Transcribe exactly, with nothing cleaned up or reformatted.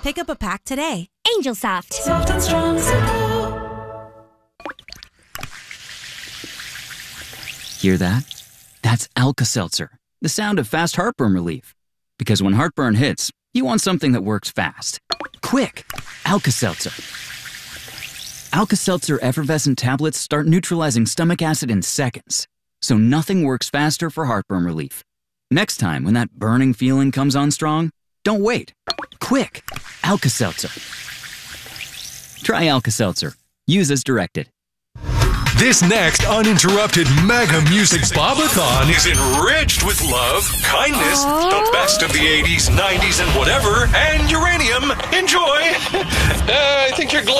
Pick up a pack today. Angel Soft. Soft and strong, simple. Hear that? That's Alka-Seltzer, the sound of fast heartburn relief. Because when heartburn hits, you want something that works fast. Quick! Alka-Seltzer. Alka-Seltzer effervescent tablets start neutralizing stomach acid in seconds, so nothing works faster for heartburn relief. Next time when that burning feeling comes on strong, don't wait. Quick! Alka-Seltzer. Try Alka-Seltzer. Use as directed. This next uninterrupted Mega Music Bobathon is enriched with love, kindness, Aww. the best of the eighties, nineties, and whatever, and uranium. Enjoy! Uh, I think you're glowing.